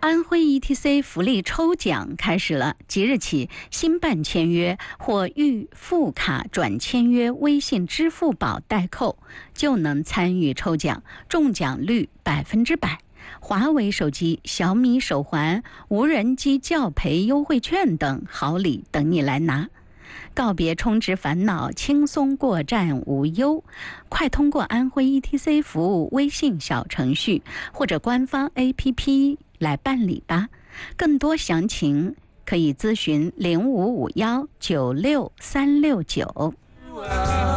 安徽 ETC 福利抽奖开始了，即日起，新办签约或预付卡转签约微信支付宝代扣就能参与抽奖，中奖率100%。华为手机、小米手环、无人机教培优惠券等好礼等你来拿。告别充值烦恼，轻松过站无忧。快通过安徽 ETC 服务微信小程序或者官方 APP 来办理吧。更多详情可以咨询0551963669。